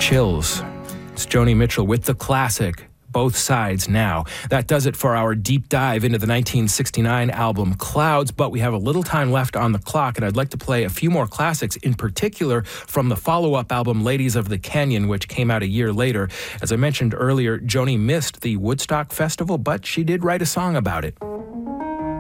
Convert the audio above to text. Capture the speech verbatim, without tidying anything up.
Chills. It's Joni Mitchell with the classic, Both Sides Now. That does it for our deep dive into the nineteen sixty-nine album Clouds, but we have a little time left on the clock, and I'd like to play a few more classics, in particular from the follow-up album Ladies of the Canyon, which came out a year later. As I mentioned earlier, Joni missed the Woodstock Festival, but she did write a song about it.